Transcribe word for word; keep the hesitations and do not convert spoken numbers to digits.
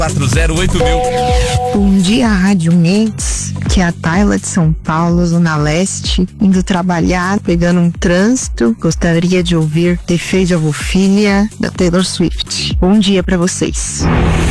quatro zero oito mil. Bom dia, Rádio Mix, que é a Tayla de São Paulo, Zona Leste, indo trabalhar, pegando um trânsito. Gostaria de ouvir The Fate of Ophelia, da Taylor Swift. Bom dia pra vocês.